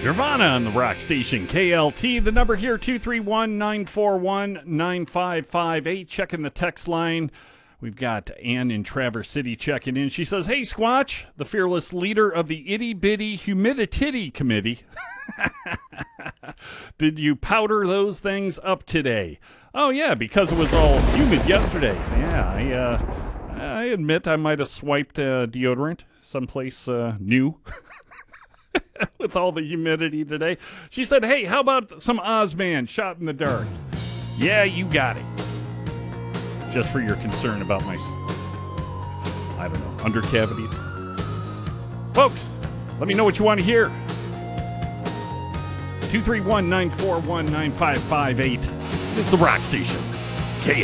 Nirvana on the rock station, KLT. The number here, 231-941-9558. Checking the text line. We've got Ann in Traverse City checking in. She says, hey, Squatch, the fearless leader of the itty-bitty humidity committee. Did you powder those things up today? Oh, yeah, because it was all humid yesterday. Yeah, I admit I might have swiped deodorant someplace new. With all the humidity today. She said, hey, how about some Ozman shot in the dark? Yeah, you got it. Just for your concern about my, I don't know, under cavities. Folks, let me know what you want to hear. 231-941-9558. It's the Rock Station.